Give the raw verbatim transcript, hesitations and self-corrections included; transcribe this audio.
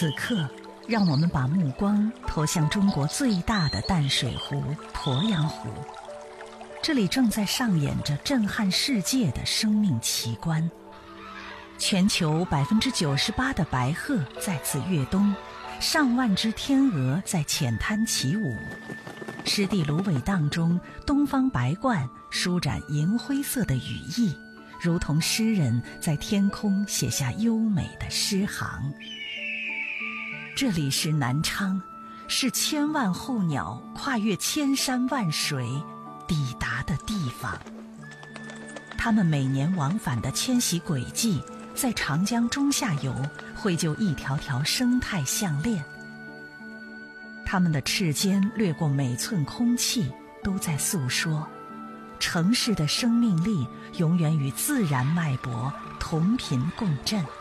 此刻，让我们把目光投向中国最大的淡水湖鄱阳湖。这里正在上演着震撼世界的生命奇观。全球百分之九十八的白鹤在此跃冬，上万只天鹅在浅滩起舞。湿地芦苇荡中，东方白鹳舒展银灰色的羽翼，如同诗人在天空写下优美的诗行。这里是南昌，是千万候鸟跨越千山万水抵达的地方。它们每年往返的迁徙轨迹，在长江中下游绘就一条条生态项链。它们的翅尖掠过每寸空气，都在诉说城市的生命力永远与自然脉搏同频共振。